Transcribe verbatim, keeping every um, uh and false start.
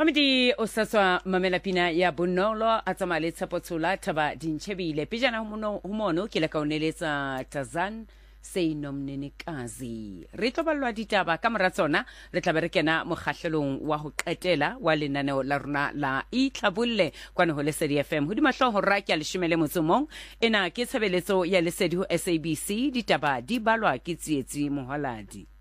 Mamedi o saswa mamela pina ya bonolo a tsamaya le tshepotshola thaba dintšhebile pejana humono ke la kauneletsa Tazan Seinomnenekazi re tlo ballwa ditaba ka mora tsona re tla berekena mokgahlelong wa ho qetela wa lenaneo la rona la Itlhabolle kwana ho Lesedi F M hodima hloho ra ke leshome motsomong ena ke tshebeletso ya Lesedi ho S A B C ditaba di balwa ke tsietsi mohaladi.